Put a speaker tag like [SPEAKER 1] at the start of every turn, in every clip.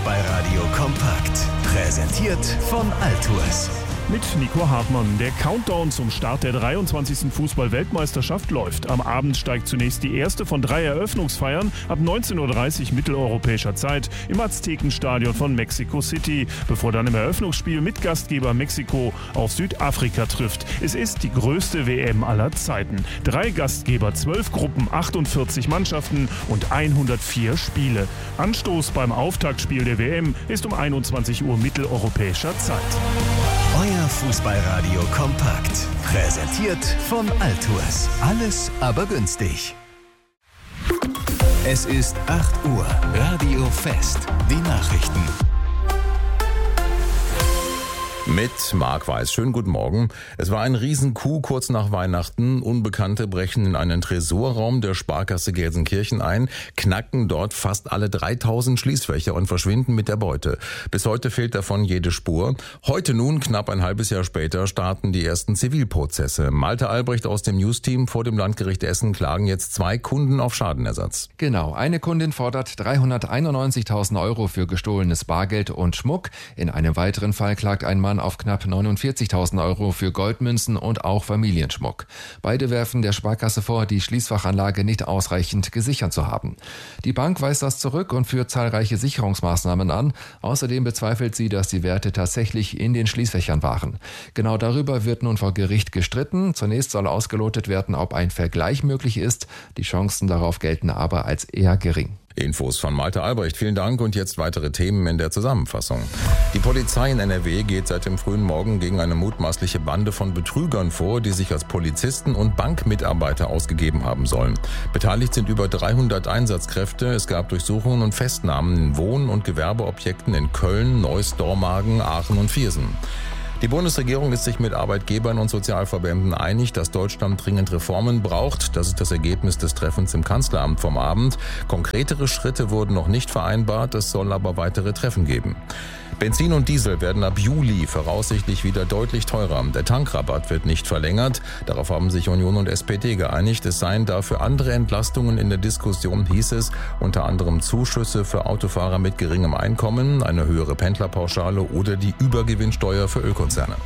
[SPEAKER 1] Fußballradio kompakt. Präsentiert von Altours.
[SPEAKER 2] Mit Nico Hartmann. Der Countdown zum Start der 23. Fußball-Weltmeisterschaft läuft. Am Abend steigt zunächst die erste von 3 Eröffnungsfeiern ab 19.30 Uhr mitteleuropäischer Zeit im Aztekenstadion von Mexico City, bevor dann im Eröffnungsspiel mit Gastgeber Mexiko auf Südafrika trifft. Es ist die größte WM aller Zeiten. 3 Gastgeber, 12 Gruppen, 48 Mannschaften und 104 Spiele. Anstoß beim Auftaktspiel der WM ist um 21 Uhr mitteleuropäischer Zeit.
[SPEAKER 1] Euer Fußballradio kompakt. Präsentiert von Altours. Alles aber günstig. Es ist 8 Uhr. Radio Fest. Die Nachrichten.
[SPEAKER 3] Mit Marc Weiß. Schönen guten Morgen. Es war ein Riesencoup kurz nach Weihnachten. Unbekannte brechen in einen Tresorraum der Sparkasse Gelsenkirchen ein, knacken dort fast alle 3000 Schließfächer und verschwinden mit der Beute. Bis heute fehlt davon jede Spur. Heute nun, knapp ein halbes Jahr später, starten die ersten Zivilprozesse. Malte Albrecht aus dem News-Team vor dem Landgericht Essen klagen jetzt 2 Kunden auf Schadenersatz.
[SPEAKER 4] Genau, eine Kundin fordert 391.000 Euro für gestohlenes Bargeld und Schmuck. In einem weiteren Fall klagt ein Mann auf knapp 49.000 Euro für Goldmünzen und auch Familienschmuck. Beide werfen der Sparkasse vor, die Schließfachanlage nicht ausreichend gesichert zu haben. Die Bank weist das zurück und führt zahlreiche Sicherungsmaßnahmen an. Außerdem bezweifelt sie, dass die Werte tatsächlich in den Schließfächern waren. Genau darüber wird nun vor Gericht gestritten. Zunächst soll ausgelotet werden, ob ein Vergleich möglich ist. Die Chancen darauf gelten aber als eher gering.
[SPEAKER 3] Infos von Malte Albrecht. Vielen Dank und jetzt weitere Themen in der Zusammenfassung. Die Polizei in NRW geht seit dem frühen Morgen gegen eine mutmaßliche Bande von Betrügern vor, die sich als Polizisten und Bankmitarbeiter ausgegeben haben sollen. Beteiligt sind über 300 Einsatzkräfte. Es gab Durchsuchungen und Festnahmen in Wohn- und Gewerbeobjekten in Köln, Neuss, Dormagen, Aachen und Viersen. Die Bundesregierung ist sich mit Arbeitgebern und Sozialverbänden einig, dass Deutschland dringend Reformen braucht. Das ist das Ergebnis des Treffens im Kanzleramt vom Abend. Konkretere Schritte wurden noch nicht vereinbart, es soll aber weitere Treffen geben. Benzin und Diesel werden ab Juli voraussichtlich wieder deutlich teurer. Der Tankrabatt wird nicht verlängert. Darauf haben sich Union und SPD geeinigt. Es seien dafür andere Entlastungen in der Diskussion, hieß es. Unter anderem Zuschüsse für Autofahrer mit geringem Einkommen, eine höhere Pendlerpauschale oder die Übergewinnsteuer für Ölkonzerne.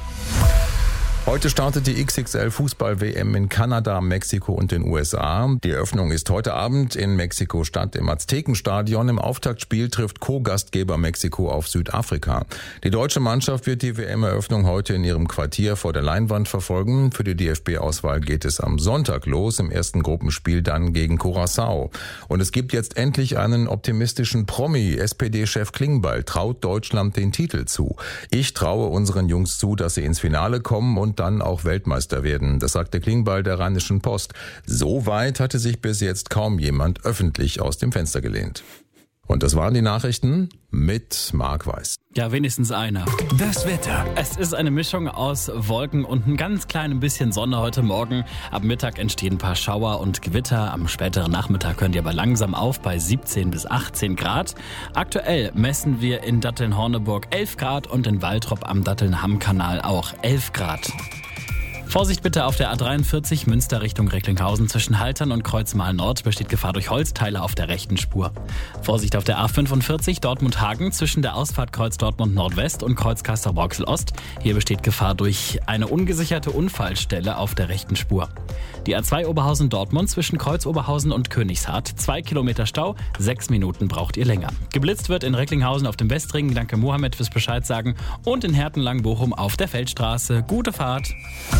[SPEAKER 3] Heute startet die XXL-Fußball-WM in Kanada, Mexiko und den USA. Die Eröffnung ist heute Abend in Mexiko-Stadt im Aztekenstadion. Im Auftaktspiel trifft Co-Gastgeber Mexiko auf Südafrika. Die deutsche Mannschaft wird die WM-Eröffnung heute in ihrem Quartier vor der Leinwand verfolgen. Für die DFB-Auswahl geht es am Sonntag los, im ersten Gruppenspiel dann gegen Curaçao. Und es gibt jetzt endlich einen optimistischen Promi. SPD-Chef Klingbeil traut Deutschland den Titel zu. Ich traue unseren Jungs zu, dass sie ins Finale kommen und dann auch Weltmeister werden. Das sagte Klingbeil der Rheinischen Post. So weit hatte sich bis jetzt kaum jemand öffentlich aus dem Fenster gelehnt. Und das waren die Nachrichten mit Marc Weiß.
[SPEAKER 5] Ja, wenigstens einer.
[SPEAKER 1] Das Wetter.
[SPEAKER 5] Es ist eine Mischung aus Wolken und ein ganz kleines bisschen Sonne heute Morgen. Ab Mittag entstehen ein paar Schauer und Gewitter. Am späteren Nachmittag hören die aber langsam auf bei 17 bis 18 Grad. Aktuell messen wir in Datteln-Horneburg 11 Grad und in Waltrop am Datteln-Hamm-Kanal auch 11 Grad. Vorsicht bitte auf der A43 Münster Richtung Recklinghausen zwischen Haltern und Kreuzmal Nord besteht Gefahr durch Holzteile auf der rechten Spur. Vorsicht auf der A45 Dortmund-Hagen zwischen der Ausfahrt Kreuz Dortmund Nordwest und Kreuz Kassel-Rauxel Ost. Hier besteht Gefahr durch eine ungesicherte Unfallstelle auf der rechten Spur. Die A2 Oberhausen-Dortmund zwischen Kreuz Oberhausen und Königshardt. 2 Kilometer Stau, 6 Minuten braucht ihr länger. Geblitzt wird in Recklinghausen auf dem Westring. Danke Mohammed fürs Bescheid sagen. Und in Hertenlang-Bochum auf der Feldstraße. Gute Fahrt.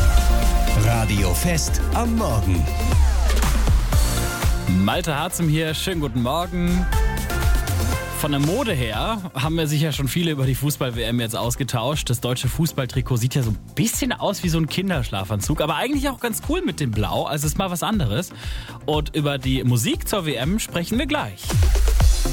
[SPEAKER 1] Radio Fest am Morgen.
[SPEAKER 5] Malte Harzem hier, schönen guten Morgen. Von der Mode her haben wir sich ja schon viele über die Fußball-WM jetzt ausgetauscht. Das deutsche Fußballtrikot sieht ja so ein bisschen aus wie so ein Kinderschlafanzug, aber eigentlich auch ganz cool mit dem Blau, also ist mal was anderes. Und über die Musik zur WM sprechen wir gleich.